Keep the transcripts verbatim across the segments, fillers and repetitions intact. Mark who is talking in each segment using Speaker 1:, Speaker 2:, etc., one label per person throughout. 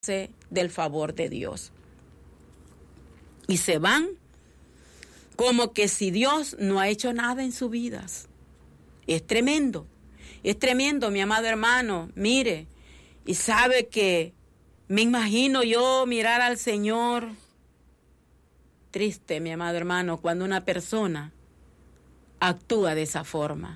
Speaker 1: del favor de Dios. Y se van como que si Dios no ha hecho nada en sus vidas. Es tremendo, es tremendo, mi amado hermano. Mire, y sabe que me imagino yo mirar al Señor. Triste, mi amado hermano, cuando una persona actúa de esa forma.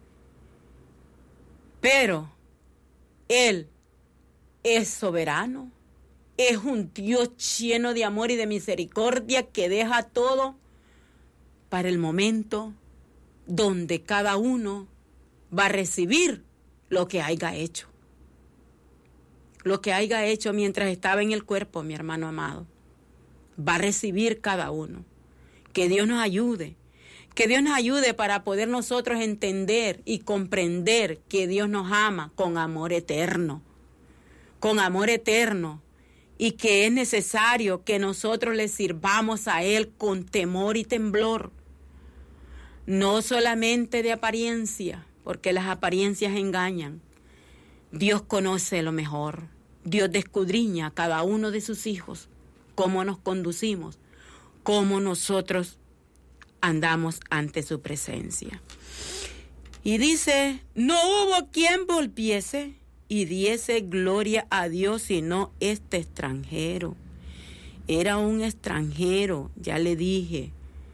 Speaker 1: Pero Él es soberano, es un Dios lleno de amor y de misericordia que deja todo para el momento donde cada uno va a recibir lo que haya hecho. Lo que haya hecho mientras estaba en el cuerpo, mi hermano amado. Va a recibir cada uno. Que Dios nos ayude. Que Dios nos ayude para poder nosotros entender y comprender que Dios nos ama con amor eterno. Con amor eterno. Y que es necesario que nosotros le sirvamos a Él con temor y temblor. No solamente de apariencia, porque las apariencias engañan. Dios conoce lo mejor. Dios escudriña a cada uno de sus hijos, cómo nos conducimos, cómo nosotros andamos ante su presencia. Y dice, no hubo quien volviese y diese gloria a Dios sino este extranjero. Era un extranjero, ya le dije.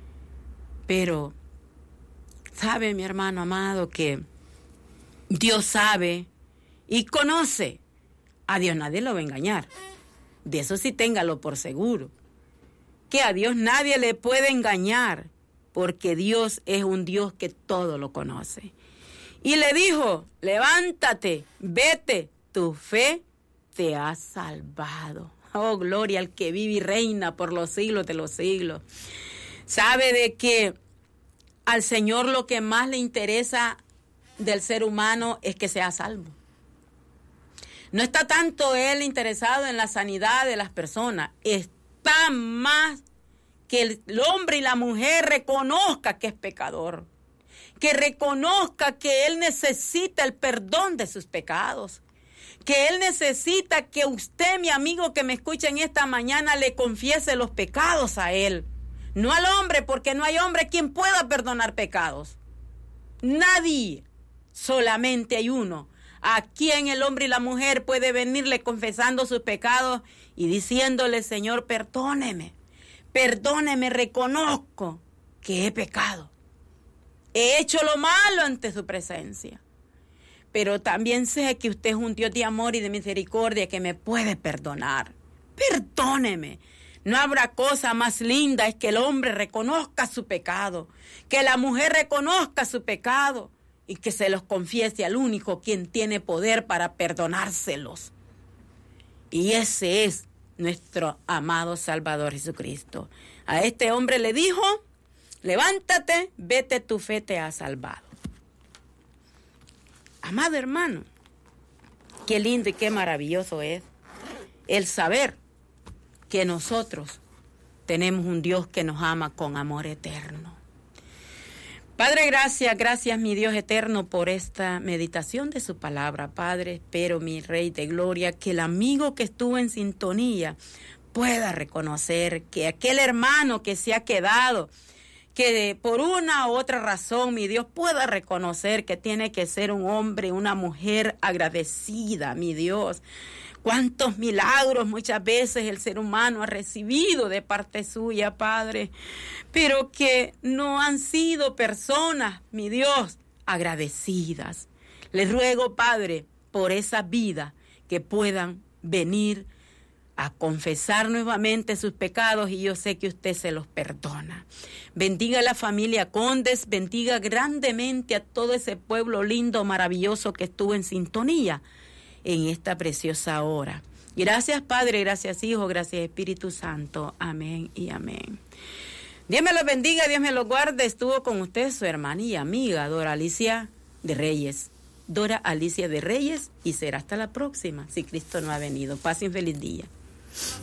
Speaker 1: Pero, ¿sabe, mi hermano amado, que Dios sabe y conoce? A Dios nadie lo va a engañar. De eso sí téngalo por seguro. Que a Dios nadie le puede engañar, porque Dios es un Dios que todo lo conoce. Y le dijo, levántate, vete, tu fe te ha salvado. Oh, gloria al que vive y reina por los siglos de los siglos. Sabe de que al Señor lo que más le interesa del ser humano es que sea salvo. No está tanto Él interesado en la sanidad de las personas, está más que el hombre y la mujer reconozca que es pecador, que reconozca que Él necesita el perdón de sus pecados, que Él necesita que usted, mi amigo que me escucha en esta mañana, le confiese los pecados a Él. No al hombre, porque no hay hombre quien pueda perdonar pecados. Nadie, solamente hay uno, a quien el hombre y la mujer puede venirle confesando sus pecados y diciéndole, Señor, perdóneme, perdóneme, reconozco que he pecado. He hecho lo malo ante su presencia. Pero también sé que usted es un Dios de amor y de misericordia que me puede perdonar. Perdóneme. No habrá cosa más linda es que el hombre reconozca su pecado, que la mujer reconozca su pecado y que se los confiese al único quien tiene poder para perdonárselos. Y ese es nuestro amado Salvador Jesucristo. A este hombre le dijo, levántate, vete, tu fe te ha salvado. Amado hermano, qué lindo y qué maravilloso es el saber que nosotros tenemos un Dios que nos ama con amor eterno. Padre, gracias, gracias mi Dios eterno por esta meditación de su palabra. Padre, espero, mi Rey de Gloria, que el amigo que estuvo en sintonía pueda reconocer que aquel hermano que se ha quedado, que por una u otra razón, mi Dios, pueda reconocer que tiene que ser un hombre, una mujer agradecida, mi Dios. Cuántos milagros muchas veces el ser humano ha recibido de parte suya, Padre, pero que no han sido personas, mi Dios, agradecidas. Les ruego, Padre, por esa vida que puedan venir a confesar nuevamente sus pecados y yo sé que usted se los perdona. Bendiga a la familia Condes, bendiga grandemente a todo ese pueblo lindo, maravilloso que estuvo en sintonía en esta preciosa hora. Gracias, Padre, gracias, Hijo, gracias, Espíritu Santo. Amén y amén. Dios me los bendiga, Dios me los guarde. Estuvo con usted su hermana y amiga, Dora Alicia de Reyes. Dora Alicia de Reyes, y será hasta la próxima, si Cristo no ha venido. Pase un feliz día.